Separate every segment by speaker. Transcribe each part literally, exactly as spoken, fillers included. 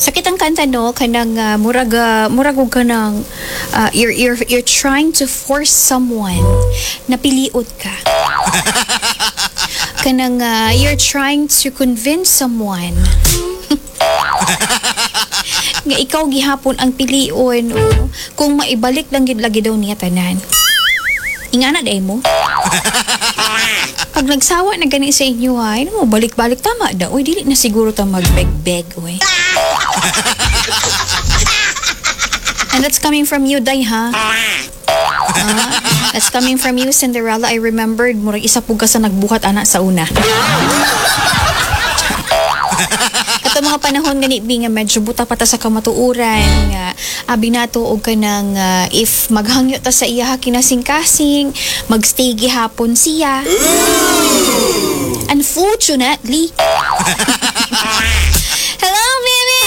Speaker 1: Sakit ang kanta no kanang uh, murag uh, murag og kanang uh, you're you're you're trying to force someone na piliot ka. Kanang uh, you're trying to convince someone nga ikaw gihapon ang pilion o kung maibalik lang gid lagi daw niya tanan. Ingana day mo. Pag nagsawa na gani sa inyo ha, ano mo, balik-balik tama daw. Uy, dili na siguro ta mag-beg-beg, uy. And that's coming from you, Day, ha? Uh, that's coming from you, Cinderella. I remembered, murag isa po ka sa nagbuhat, anak, sa una. Kato mga panahon gani bi nga medyo buta pa ta sa kamatuuran nga abi nato og kanang uh, if maghangyo ta sa iya kinasing-kasing magstay gihapon siya. Unfortunately. Hello, baby!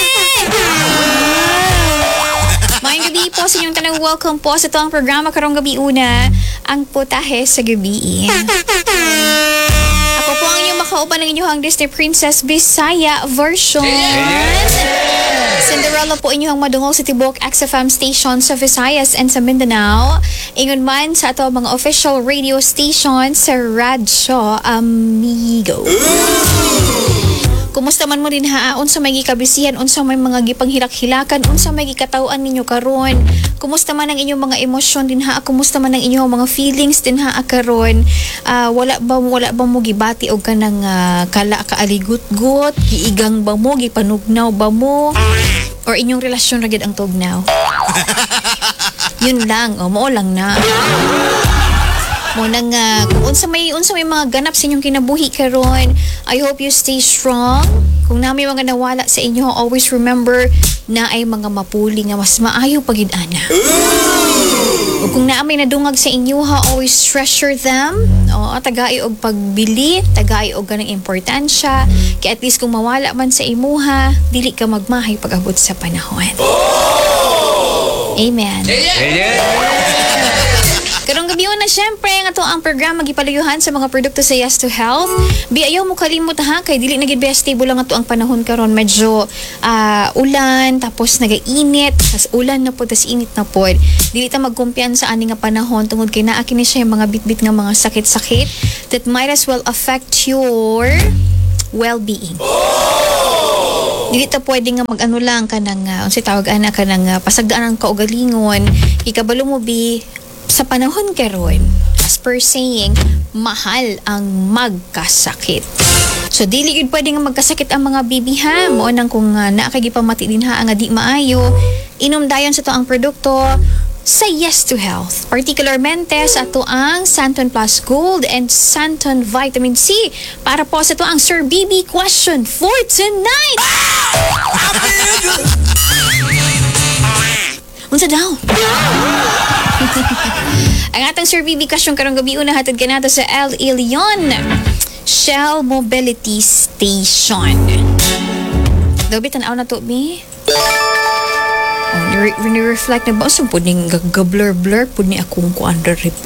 Speaker 1: Mayong gabi po sa inyong tanang welcome po sa itong programa karong gabi una, ang putahe sa gabi. Ako po ang inyong makauban ng inyong Disney Princess Bisaya version. Cinderella po inyong madungol sa Tibok X F M station sa Visayas and sa Mindanao. Ingon man sa ato mga official radio station sa Radyo Amigo. Kumusta man mo din ha? Unsa may gikabisihan, unsa may mga gipanghilak-hilakan, unsa may gikatawhan ninyo karon? Kumusta man ang inyong mga emosyon din ha? Kumusta man ang inyong mga feelings din ha karon? Uh, wala ba wala ba mo gibati og kanang uh, kala kaaligut-gut, giigang ba mo, gipanugnaw ba mo? Or inyong relasyon ra gid ang tugnaw? Yun lang, o mo lang na. Mo nang uh, kung unsa may unsa may mga ganap sa inyong kinabuhi karon, I hope you stay strong. Kung na may mga nawala sa inyo, always remember na ay mga mapuli nga mas maayo pagid ana. O kung na may nadungag sa inyo ha, always treasure them. O tagay og pagbili, tagay og ganang importansya. Kaya at least kung mawala man sa imuha, dili ka magmahay pag-abot sa panahon. Amen. Karong gabi na syempre nga to ang programa gipalayuhan sa mga produkto sa Yes to Health. Bi ayaw mo kalimot ha kay dili na gid best stable lang ato ang panahon karon, medyo uh, ulan tapos nagainit, tas ulan na po tas init na po. Dili ta magkumpiyansa ani nga panahon tungod kay naa kini siya mga bitbit nga mga sakit-sakit that might as well affect your well-being. Dili ta pwede nga mag-ano lang kanang uh, unsay tawag ana kanang uh, pasagdaan ang kaugalingon. Ikabalo mo bi sa panahon karon, as per saying, mahal ang magkasakit. So dili gid pwede nga magkasakit ang mga baby ha. Mo nang kung uh, naa kay gipamati din ha nga di maayo, inom dayon sa to ang produkto sa Yes to Health. Particularmente sa to ang Santon Plus Gold and Santon Vitamin C para po sa to ang Sir B B question for tonight. Unsa daw? Ang atang Sir B B question karong gabi una hatod kanato sa L A Leon Shell Mobility Station. Dabi tan-aw na to mi. Oh, ni-reflect na ba sa po ning gag-blur-blur po ni akong kuandar pa.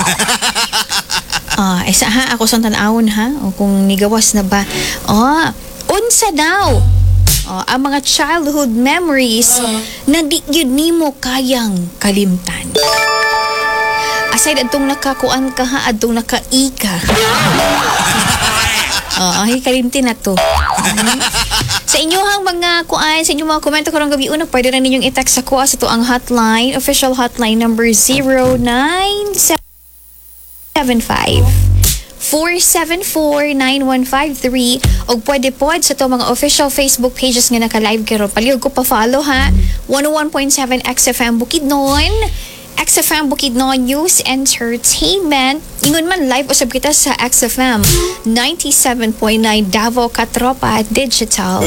Speaker 1: Ah, isa ha ako sang tan-awon ha o kung nigawas na ba. Oh, unsa daw? Oh, ang mga childhood memories uh, na di gyud nimo kayang kalimtan. Aside adtong nakakuan ka ha, adtong nakaika. Oh, ay kalimtin na to. Mm-hmm. Sa inyong mga kuan, sa inyong mga komento karong gabi una, pwede na ninyong i-text ako sa to ang hotline, official hotline number zero nine seven five four seven four nine one five three o pwede po sa to mga official Facebook pages nga naka-live karon. Palihog ko pa-follow ha. one oh one point seven X F M Bukidnon, X F M Bukidnon News Entertainment. Ingon man live usab kita sa X F M ninety-seven point nine Davao Katropa Digital.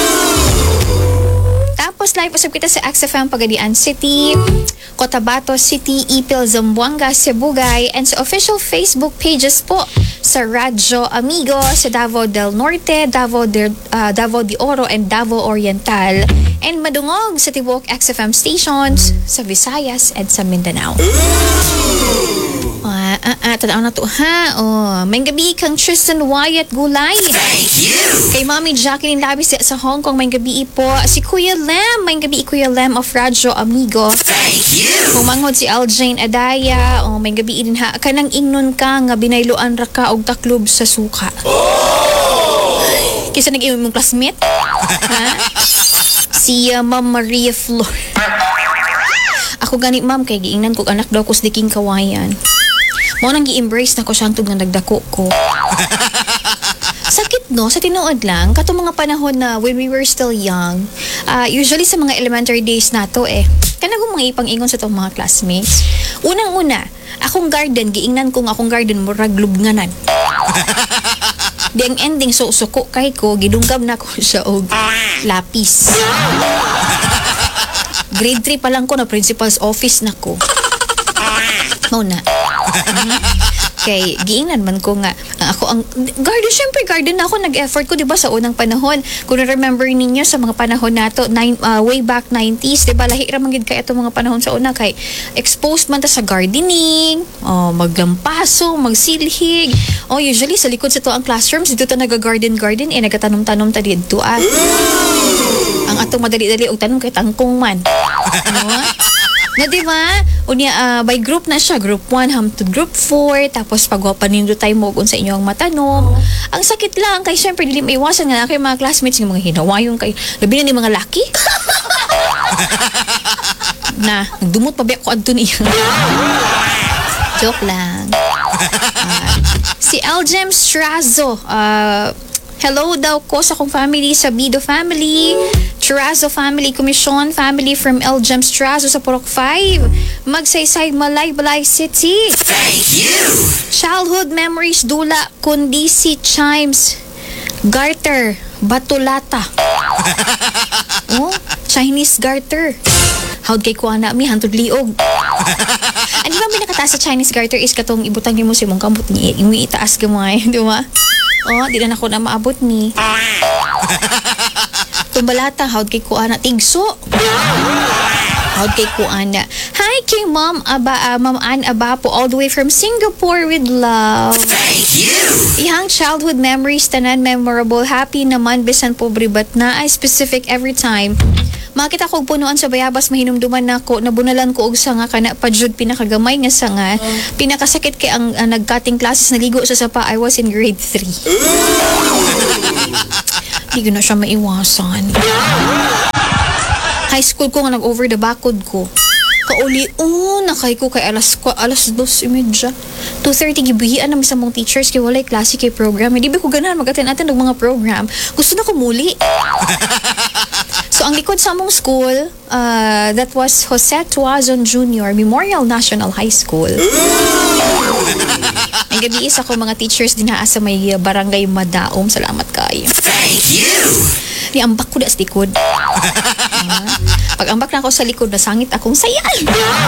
Speaker 1: Tapos live usab kita sa X F M Pagadian City, Cotabato City, Ipil, Zamboanga, Sibugay, and sa official Facebook pages po sa Radyo Amigo, sa Davao del Norte, Davao, de, uh, Davao de Oro, and Davao Oriental, and madungog sa Tibok X F M stations sa Visayas at sa Mindanao. Uh, Ah, ah, tanaw na to ha. Oh, may gabi kang Tristan Wyatt Gulay.
Speaker 2: Thank you!
Speaker 1: Kay Mami Jacqueline Labis sa Hong Kong, may gabi po. Si Kuya Lem, may gabi Kuya Lem of Radyo Amigo.
Speaker 2: Thank you!
Speaker 1: Kumanghod si Aljane Adaya. Oh, may gabi din ha. Kanang ingnon ka nga binayloan ra ka og taklob sa suka. Oh! Kisa nag-iwan mong classmate? Ha? Si uh, Ma'am Maria Flor. Ako gani ma'am kay giingnan kog anak daw ko sa diking kawayan. Mo nang gi-embrace na ko siyang tug nga nagdako ko. Sakit no, sa tinuod lang, katong mga panahon na when we were still young, uh, usually sa mga elementary days nato eh, kanang mga ipang-ingon sa tong mga classmates. Unang-una, akong garden, giingnan kong akong garden, murag lubnganan. Di ang ending, so suko kay ko, gidunggam na ko siya og lapis. Grade three pa lang ko na principal's office na ko. Mau na. Kay giingnan man ko nga ang ako ang garden, syempre garden na ako, nag-effort ko 'di ba sa unang panahon. Kung remember ninyo sa mga panahon nato nine, uh, way back nineties 'di ba, lahi ra man gid kay atong mga panahon sa una kay exposed man ta sa gardening, oh, maglampaso, magsilhig. Oh, usually sa likod sa to ang classrooms dito ta naga-garden garden eh nagatanom-tanom ta didto ah. Ang atong madali-dali og tanom kay tangkong man. No? Na diba? Unya, uh, by group na siya. Group one hangtod group four. Tapos pagwapan nindo tayo mo kung sa inyo ang matanom. Ang sakit lang. Kay syempre, dili maiwasan nga na kay mga classmates ng mga hinawayon kay labi na ni mga laki. Na, nagdumot pa ba ako adto niya. Joke lang. Uh, si Aljem Strazo, uh, hello daw ko sa kong family, sa Bido family, Trazo family, Commission family from Aljem Strazo sa Purok five, Magsaysay, Malay, Balay City.
Speaker 2: Thank you!
Speaker 1: Childhood memories, Dula, Kundisi, Chimes, Garter, Batulata. Oh, Chinese Garter. Howd kay kuha na mi, hantod liog. Ano ba pinakataas sa Chinese Garter is katong ibutang ni mo si mong kamot ni, yung itaas ka mo ay, di ba? Oh, di na ako na maabot ni. Tumbalata, howd kay kuha na, tigso. Howd kay kuha na. Hi kay Ma'am Aba, uh, Ma'am Ann Abapo, all the way from Singapore with love.
Speaker 2: Thank you!
Speaker 1: Ihang childhood memories, tanan memorable, happy naman, bisan pobre, but na ay specific every time. Makita ko punuan sa bayabas, mahinumduman na ko, nabunalan ko og sanga, kana pa jud pinakagamay nga sanga. Pinakasakit kay ang uh, nag-cutting classes, naligo sa sapa, I was in grade three. Di ko na siya maiwasan. High school ko nga nag-over the backod ko. Kauli, oh, nakay ko kay alas, alas dos imedya. two thirty gibuhian namin sa mong teachers kay walay klase kay program. Hindi ba ko ganahan mag-attend-attend ng mga program. Gusto na ko muli. So, ang likod sa among school, uh, that was Jose Tuazon Junior Memorial National High School. Ang gabi isa ko mga teachers din sa may barangay Madaom. Salamat kayo.
Speaker 2: Thank you!
Speaker 1: Ni ambak ko da sa likod. Uh, pag ambak na ako sa likod, nasangit akong sayal.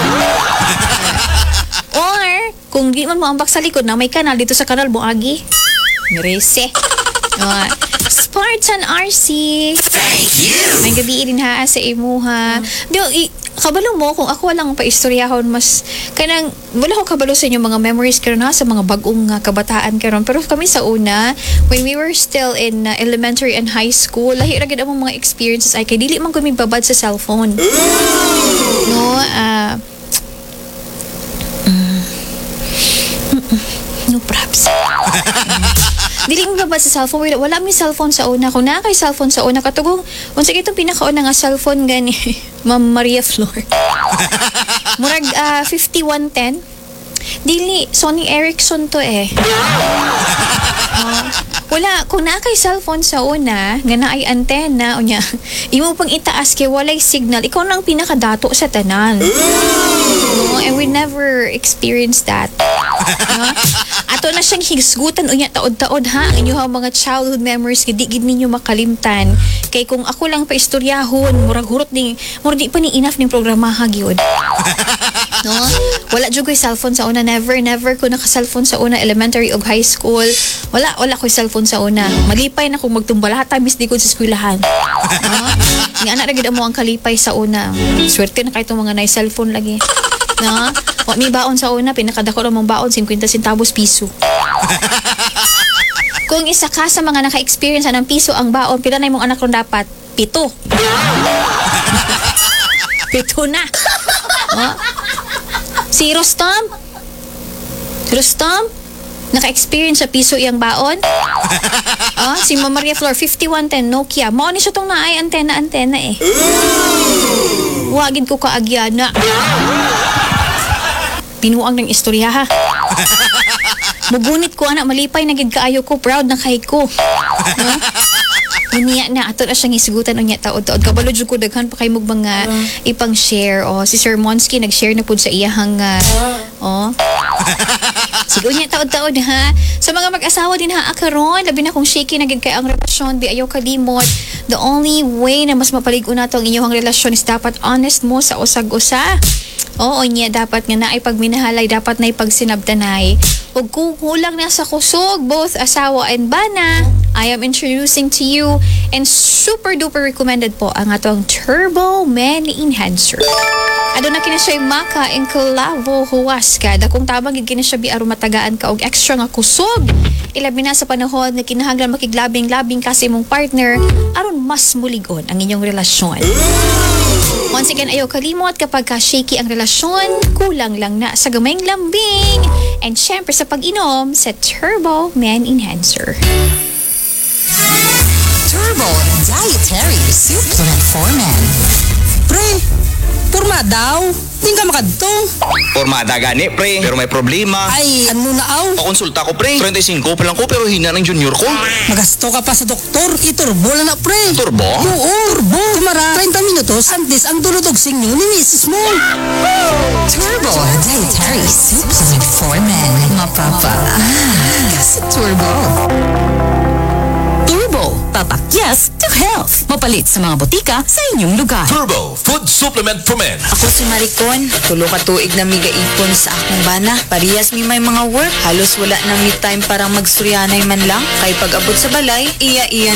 Speaker 1: Or, kung di man mo ambak sa likod, na may kanal dito sa kanal, buagi. Mirese. Uh, Spartan R C.
Speaker 2: Thank you!
Speaker 1: May gabi din ha sa imuha. Di, i, kabalo mo, kung ako walang paistoryahon, mas, kanang, wala ko kabalo sa inyo mga memories karon ha, sa mga bagong uh, kabataan karon. Pero kami sa una, when we were still in uh, elementary and high school, lahi ra gid ang mga experiences ay kay dili man kami babad sa cellphone. No, ah, uh, mm, mm, mm, no props. Dili mo babad sa cellphone. Wala, wala mi cellphone sa una. Kung na kay cellphone sa una, katugong, unsa itong pinakauna nga cellphone gani, Ma'am Maria Flor. Murag uh, fifty-one ten. Dili, Sony Ericsson to eh. Uh, wala, kung na kay cellphone sa una, nga na ay antena, o niya, imo pang itaas kay walay signal, ikaw nang pinakadato sa tanan. No, and we never experienced that. No? Ato na siyang higsgutan unya taod-taod ha, ang inyong mga childhood memories gid gid ninyo makalimtan. Kay kung ako lang pa istoryahon, murag hurot ni murag di pa ni enough ning programa ha gyud. No? Wala jud ko'y cellphone sa una, never never ko naka-cellphone sa una elementary ug high school. Wala wala ko'y cellphone sa una. Malipay na kung magtumbalata mis di ko sa eskwelahan. No? Nga ana ra gid amo ang kalipay sa una. Swerte na kay itong mga nay cellphone lagi. Na, wa mi baon sa una, pinakadako na mong baon, fifty centavos piso. Kung isa ka sa mga naka-experience ng piso ang baon, pila na imong anak ron dapat? Pito. Pito na. Oh. Si Rostam? Si Rostam? Naka-experience sa piso iyang baon? Oh, si Mama Maria Flor, fifty-one ten Nokia. Mao ni siya tong naay antena-antena eh. Wagin ko kaagyana. Pinuang ng istorya ha. Mugunit ko anak, malipay na gid kaayo ko, proud na kay ko. No? Unya na ato na siyang isigutan unya taod-taod. Kabalo jud ko daghan pa kay mog mga ipang share. Oh, si Sir Monsky nag-share na pud sa iyahang uh, oh. Sige unya taod-taod ha. Sa mga mag-asawa din ha akaron, labi na kung shaky na gid kay ang relasyon, di ayaw kalimot. The only way na mas mapalig-on nato ang inyong relasyon is dapat honest mo sa usag-usa. Oo niya, dapat nga na ay pagminahalay, dapat na ipagsinabdanay. Huwag kukulang na sa kusog, both asawa and bana. I am introducing to you and super duper recommended po ang atong Turbo Man Enhancer. Ado na kina siya maka and kalavo huwaska. Dakong tabang gid kina siya bi aron matagaan ka og extra nga kusog. Ilabi na sa panahon nga kinahanglan makiglabing-labing kasi mong partner aron mas mulig-on ang inyong relasyon. Once again, ayaw kalimot kapag ka-shaky ang relasyon, kulang lang na sa gamayng lambing. And syempre sa pag-inom sa Turbo Man Enhancer.
Speaker 2: Turbo Dietary Supplement for Men.
Speaker 3: Pre, purma daw. Hindi ka makadto.
Speaker 4: Pormada gani, pre. Pero may problema.
Speaker 3: Ay, ano na aw?
Speaker 4: Pakonsulta ko, pre. thirty-five pa lang ko, pero hina ng junior ko.
Speaker 3: Magasto ka pa sa doktor. Iturbo lang na, pre.
Speaker 4: Turbo?
Speaker 3: Oo, turbo. Kumara, thirty minutos, antes ang dulutog sinyo ni misis mo.
Speaker 2: Turbo Dietary Supplement for Men. Mapapa. Ah, kasi Turbo.
Speaker 5: Turbo, papakyas to health. Mapalit sa mga botika sa inyong lugar.
Speaker 6: Turbo Food Supplement for Men.
Speaker 7: Ako si Maricon, tulo ka tuig na migaipon sa akong bana. Parehas mi may mga work, halos wala na mi time para magsuryanay man lang. Kay pag abot sa balay, iya-iya